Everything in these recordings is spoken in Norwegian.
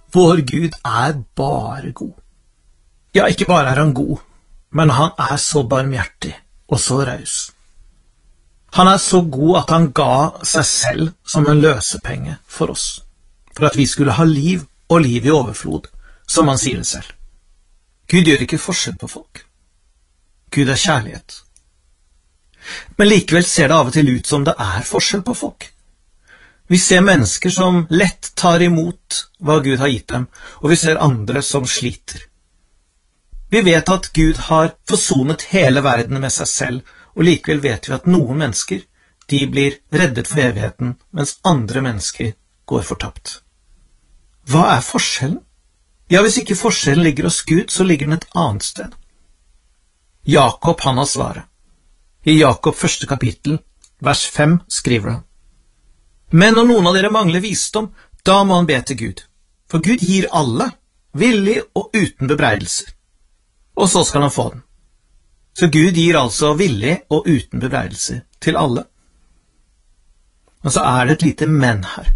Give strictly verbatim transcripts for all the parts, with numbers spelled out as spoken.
Vår Gud er bare god. Ja, ikke bare er han god, men han er så barmhjertig og så raus. Han er så god at han ga seg selv som en løsepenge for oss, for at vi skulle ha liv og liv i overflod, som han sier det selv. Gud gjør ikke forskjell på folk. Gud er kjærlighet. Men likevel ser det av og til ut som det er forskjell på folk. Vi ser mennesker som lett tar imot hva Gud har gitt dem, og vi ser andre som sliter. Vi vet at Gud har forsonet hele verden med seg selv, og likevel vet vi at noen mennesker, de blir reddet for evigheten, mens andre mennesker går fortapt. Hva er forskjellen? Ja, hvis ikke forskjellen ligger hos Gud, så ligger den et annet sted. Jakob, han har svaret. I Jakob første kapittel, vers fem, skriver han: Men når noen av dere mangler visdom, da må han be til Gud. For Gud gir alle, villig og uten bebreidelser. Og så skal han få den. Så Gud gir altså villig og uten bebreidelser til alle. Men så er det et lite men her.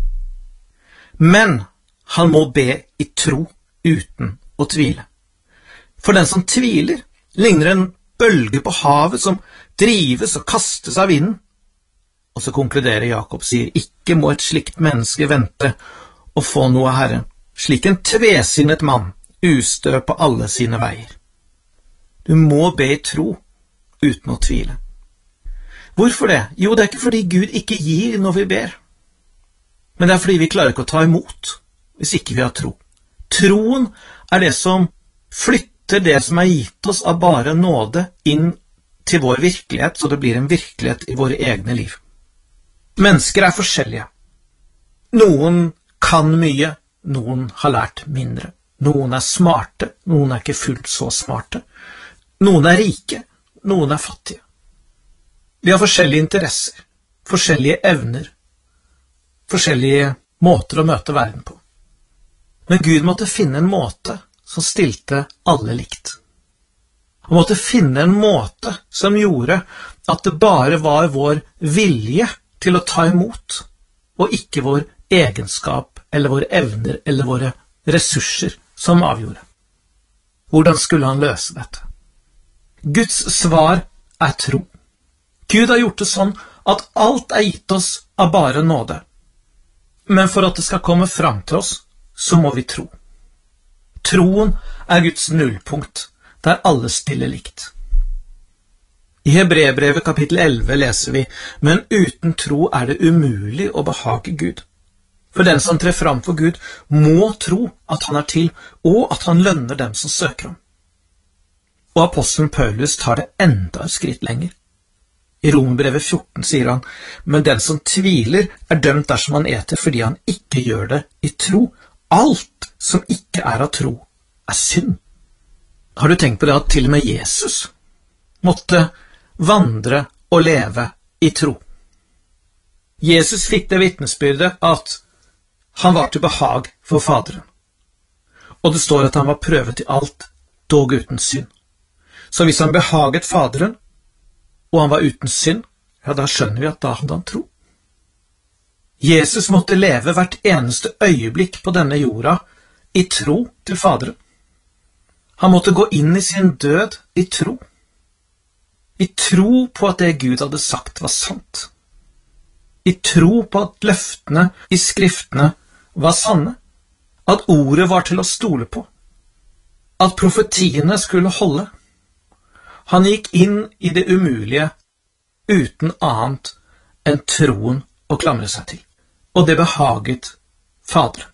Men han må be i tro uten å tvile. For den som tviler, ligner en bølge på havet som drives og kastes av vinden. Og så konkluderer Jakob, sier, ikke må et slikt menneske vente å få noe av Herren, slik en tvesinnet mann, ustø på alle sine veier. Du må be i tro, uten å tvile. Hvorfor det? Jo, det er ikke fordi Gud ikke gir når vi ber, men det er fordi vi klarer ikke å ta imot, hvis ikke vi har tro. Troen er det som flytter det som er gitt oss av bare nåde inn til vår virkelighet, så det blir en virkelighet i våre egne liv. Mennesker er forskjellige. Noen kan mye, noen har lært mindre. Noen er smarte, noen er ikke fullt så smarte. Noen er rike, noen er fattige. Vi har forskjellige interesser, forskjellige evner, forskjellige måter å møte verden på. Men Gud måtte finne en måte som stilte alle likt. Han måtte finne en måte som gjorde at det bare var vår vilje til å ta imot, og ikke vår egenskap, eller våre evner, eller våre ressurser som avgjorde. Hvordan skulle han løse dette? Guds svar er tro. Gud har gjort det sånn at alt er gitt oss av bare nåde. Men for at det skal komme fram til oss, så må vi tro. Troen er Guds nullpunkt, der alle stiller likt. I Hebreerbrevet kapittel elleve leser vi, men uten tro er det umulig å behage Gud. For den som trer fram for Gud må tro at han er til, og at han lønner dem som søker ham. Og apostelen Paulus tar det enda et skritt lenger. I Romerbrevet fjorten sier han, men den som tviler er dømt dersom han eter, fordi han ikke gjør det i tro. Alt som ikke er av tro, er synd. Har du tenkt på det at til og med Jesus måtte vandre og leve i tro? Jesus fikk det vitnesbyrdet at han var til behag for Faderen. Og det står at han var prøvet i alt, dog uten synd. Så hvis han behaget Faderen, og han var uten synd, ja, da skjønner vi at da hadde han tro. Jesus måtte leve hvert eneste øyeblikk på denne jorda i tro til Faderen. Han måtte gå inn i sin død i tro. I tro på at det Gud hadde sagt var sant. I tro på at løftene i skriftene var sanne. At ordet var til å stole på. At profetiene skulle holde. Han gikk inn i det umulige uten annet enn troen å klamre seg til. Og det behaget Faderen.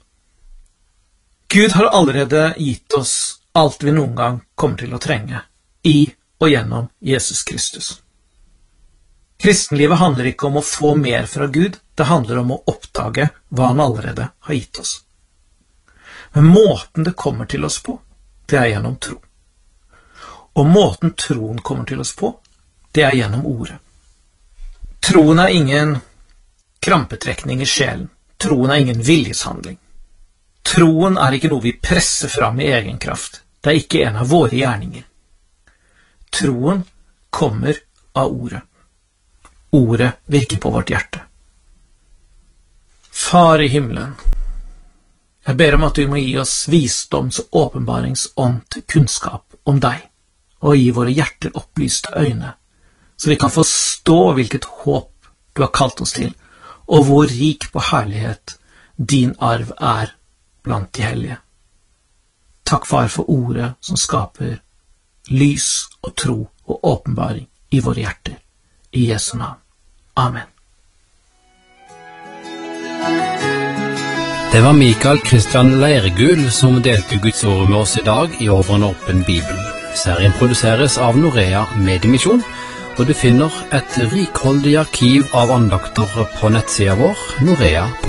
Gud har allerede gitt oss alt vi noen gang kommer til å trenge i og gjennom Jesus Kristus. Kristenlivet handler ikke om å få mer fra Gud, det handler om å oppdage hva han allerede har gitt oss. Men måten det kommer til oss på, det er gjennom tro. Og måten troen kommer til oss på, det er gjennom ordet. Troen er ingen krampetrekning i sjelen. Troen er ingen viljeshandling. Troen er ikke noe vi presser fram i egen kraft. Det er ikke en av våre gjerninger. Troen kommer av ordet. Ordet virker på vårt hjerte. Far i himmelen, Jeg ber om at du må gi oss visdoms- og åpenbaringsånd til kunnskap om deg, og gi våre hjerter opplyste øyne, så vi kan forstå hvilket håp du har kalt oss til, og hvor rik på herlighet din arv er blant de hellige. Takk, Far, for ordet som skaper lys og tro og åpenbaring i våre hjerter. I Jesu navn. Amen. Det var Mikael Kristian Leirgul som delte Guds ord med oss i dag i Over en åpen bibel. Serien produseres av Norea Mediemisjon, og du finner et rikholdig arkiv av andakter på nettsida vår, norea punktum no.